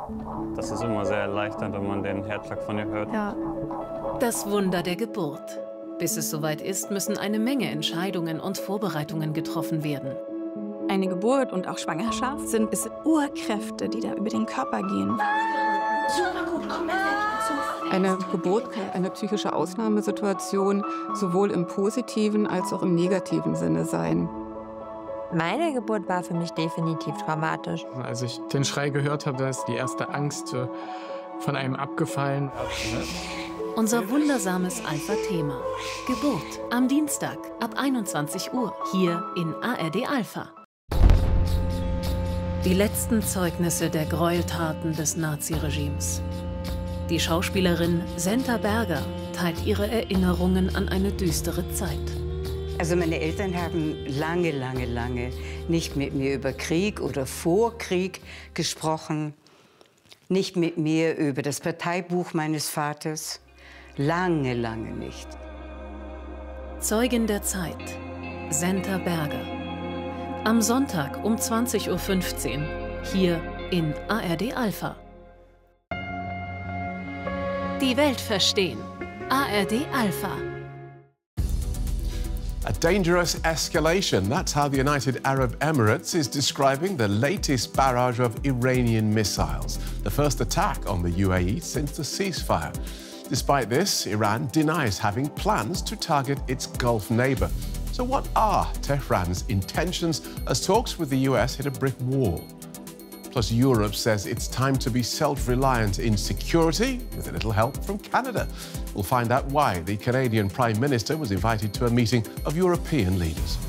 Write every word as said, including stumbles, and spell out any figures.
Das ist immer sehr erleichternd, wenn man den Herzschlag von ihr hört. Ja. Das Wunder der Geburt. Bis es soweit ist, müssen eine Menge Entscheidungen und Vorbereitungen getroffen werden. Eine Geburt und auch Schwangerschaft sind es Urkräfte, die da über den Körper gehen. Super gut, komm mit weg. Eine Geburt kann eine psychische Ausnahmesituation sowohl im positiven als auch im negativen Sinne sein. Meine Geburt war für mich definitiv traumatisch. Als ich den Schrei gehört habe, ist die erste Angst von einem abgefallen. Unser wundersames Alpha-Thema. Geburt am Dienstag ab einundzwanzig Uhr hier in A R D Alpha. Die letzten Zeugnisse der Gräueltaten des Naziregimes. Die Schauspielerin Senta Berger teilt ihre Erinnerungen an eine düstere Zeit. Also meine Eltern haben lange, lange, lange nicht mit mir über Krieg oder vor Krieg gesprochen. Nicht mit mir über das Parteibuch meines Vaters. Lange, lange nicht. Zeugin der Zeit, Senta Berger. Am Sonntag um zwanzig Uhr fünfzehn hier in A R D Alpha. Die Welt verstehen. A R D Alpha. A dangerous escalation. That's how the United Arab Emirates is describing the latest barrage of Iranian missiles, the first attack on the U A E since the ceasefire. Despite this, Iran denies having plans to target its Gulf neighbour. So what are Tehran's intentions as talks with the U S hit a brick wall? Plus, Europe says it's time to be self-reliant in security with a little help from Canada. We'll find out why the Canadian Prime Minister was invited to a meeting of European leaders.